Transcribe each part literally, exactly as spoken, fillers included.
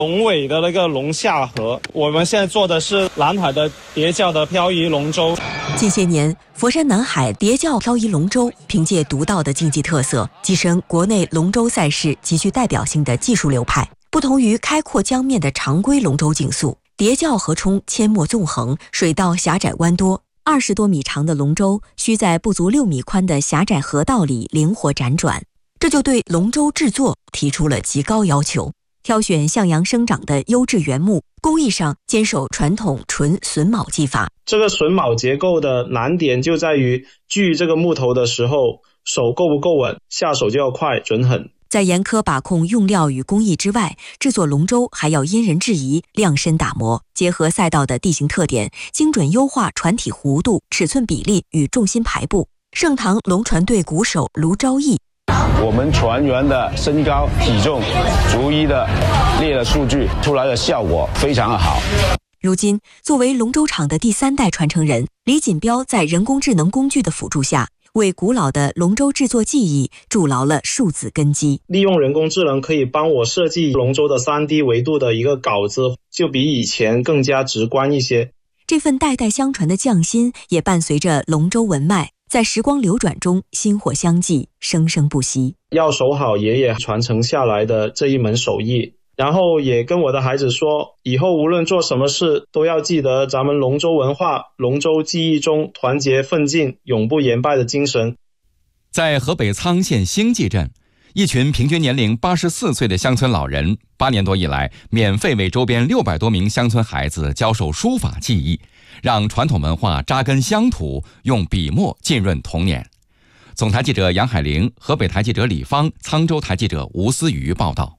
龙尾的那个龙下河，我们现在做的是南海的叠教的漂移龙舟。 近些年，佛山南海叠教漂移龙舟凭借独到的竞技特色，跻身国内龙舟赛事极具代表性的技术流派。不同于开阔江面的常规龙舟竞速，叠教河冲阡陌纵横，水道狭窄弯多。二十多米长的龙舟需在不足六米宽的狭窄河道里灵活辗转，这就对龙舟制作提出了极高要求。挑选向阳生长的优质原木，工艺上坚守传统纯榫卯技法。 这个榫卯结构的难点就在于锯这个木头的时候，手够不够稳，下手就要快准狠。 在严苛把控用料与工艺之外，制作龙舟还要因人制宜，量身打磨，结合赛道的地形特点，精准优化船体弧度、尺寸比例与重心排布。盛唐龙船队鼓手卢昭义， 我们船员的身高体重逐一的列了数据，出来的效果非常的好。 如今作为龙舟厂的第三代传承人，李锦标在人工智能工具的辅助下，为古老的龙舟制作技艺筑牢了数字根基。 利用人工智能可以帮我设计龙舟的 三 D 维度的一个稿子，就比以前更加直观一些。 这份代代相传的匠心也伴随着龙舟文脉，在时光流转中薪火相继，生生不息。 要守好爷爷传承下来的这一门手艺，然后也跟我的孩子说，以后无论做什么事都要记得咱们龙舟文化、龙舟技艺中团结奋进、永不言败的精神。 在河北沧县兴济镇，一群平均年龄八十四岁的乡村老人，八年多以来，免费为周边六百多名乡村孩子教授书法技艺，让传统文化扎根乡土，用笔墨浸润童年。总台记者杨海玲，河北台记者李芳，沧州台记者吴思瑜报道。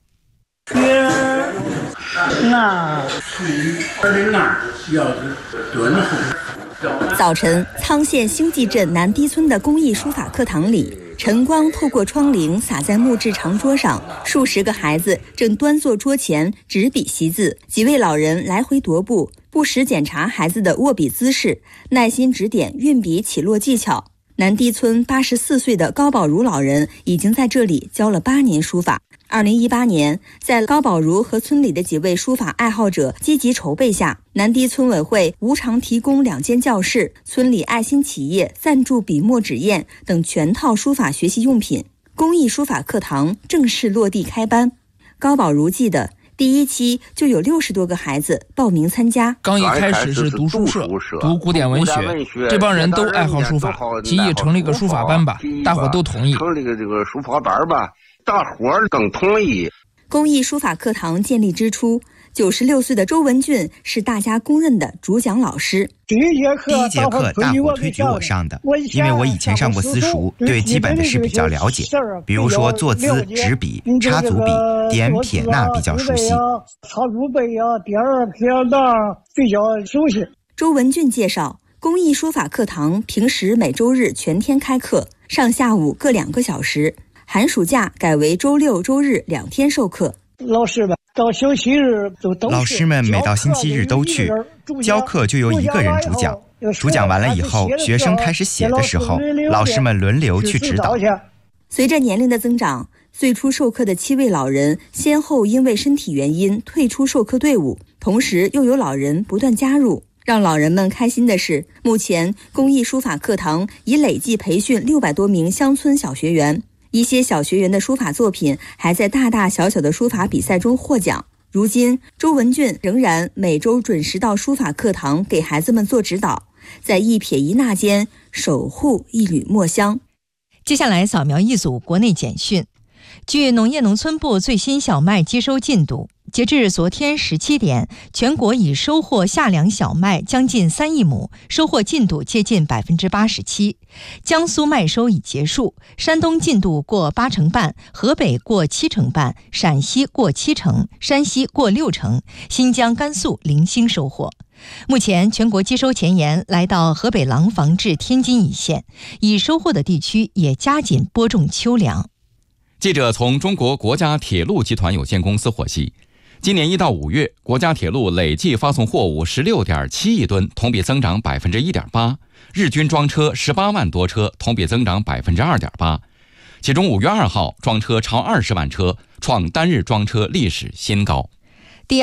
早晨，沧县兴济镇南堤村的公益书法课堂里，晨光透过窗棂洒在木质长桌上，数十个孩子正端坐桌前执笔习字，几位老人来回踱步，不时检查孩子的握笔姿势，耐心指点运笔起落技巧。南堤村八十四岁的高宝如老人已经在这里教了八年书法。二零一八年，在高宝如和村里的几位书法爱好者积极筹备下，南堤村委会无偿提供两间教室，村里爱心企业赞助笔墨纸砚等全套书法学习用品，公益书法课堂正式落地开班。高宝如记得，第一期就有六十多个孩子报名参加。 刚一开始是读书社，读古典文学，这帮人都爱好书法，提议成立个书法班吧，大伙都同意。 成立个这个书法班吧，大伙儿更同意。 公益书法课堂建立之初，九十六岁的周文俊是大家公认的主讲老师。 第一节课大伙推举我上的，因为我以前上过私塾，对基本的事比较了解，比如说坐姿、执笔、插足笔、点撇捺比较熟悉。 插足背啊、点儿撇捺比较熟悉。 周文俊介绍，公益书法课堂平时每周日全天开课，上下午各两个小时，寒暑假改为周六周日两天授课。 老师们到星期日都都老师们每到星期日都去教课，就由一个人主讲，主讲完了以后，学生开始写的时候，老师们轮流去指导。 随着年龄的增长，最初授课的七位老人先后因为身体原因退出授课队伍，同时又有老人不断加入。让老人们开心的是，目前公益书法课堂已累计培训六百多名乡村小学员，一些小学员的书法作品还在大大小小的书法比赛中获奖。如今，周文俊仍然每周准时到书法课堂给孩子们做指导，在一撇一捺间守护一缕墨香。 接下来扫描一组国内简讯。据农业农村部最新小麦接收进度，截至昨天十七点，全国已收获夏粮小麦将近三亿亩，收获进度接近百分之八十七。江苏麦收已结束，山东进度过八成半，河北过七成半，陕西过七成，山西过六成，新疆、甘肃零星收获。目前全国接收前沿来到河北廊坊至天津一线，已收获的地区也加紧播种秋粮。 记者从中国国家铁路集团有限公司获悉，今年一到五月，国家铁路累计发送货物 十六点七亿吨，同比增长 百分之一点八， 日均装车十八万多车，同比增长 百分之二点八。 其中五月二号装车超二十万车，创单日装车历史新高。